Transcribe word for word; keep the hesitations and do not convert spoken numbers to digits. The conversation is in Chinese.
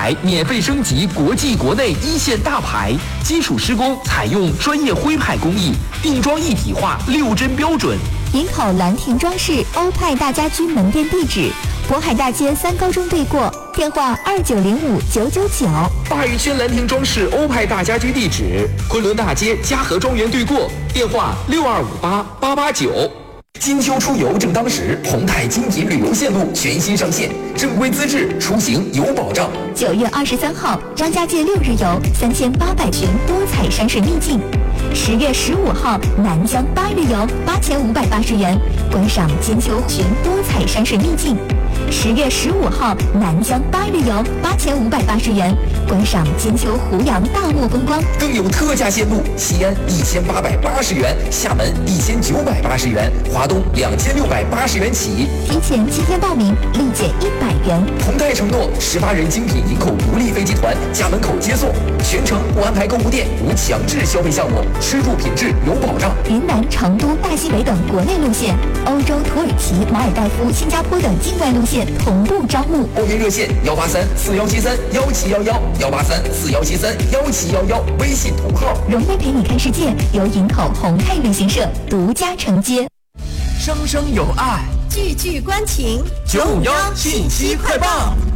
牌，免费升级国际国内一线大牌，基础施工采用专业徽派工艺，定装一体化，六针标准。 营口兰亭装饰欧派大家居门店地址：渤海大街三高中对过，电话二九零五九九九。 大宇轩兰亭装饰欧派大家居地址：昆仑大街嘉禾庄园对过，电话六二五八八八九。金秋出游正当时，宏泰精品旅游线路全新上线，正规资质，出行有保障。 九月二十三号，张家界六日游三千八百群多彩山水秘境。十月十五号，南疆八日游八千五百八十元，观赏金秋群多彩山水秘境。十月十五号，南疆八日游八千五百八十元，观赏金秋湖洋大漠风光。 更有特价线路，西安一千八百八十元，厦门一千九百八十元，华东两千六百八十元起。 提前七天报名，立减一百元。 宏泰承诺十八人精品营口独立飞机团家门口接送，全程不安排购物店，无强制消费项目，吃住品质有保障。 云南、成都、大西北等国内路线，欧洲、土耳其、马尔代夫、新加坡等境外路线同步招募。 报名热线：幺八三四幺七三幺七幺幺，幺八三四幺七三幺七幺幺，微信同号。 荣威陪你看世界由营口宏泰旅行社独家承接。 生生有爱， 句句关情， 九五幺信息快报。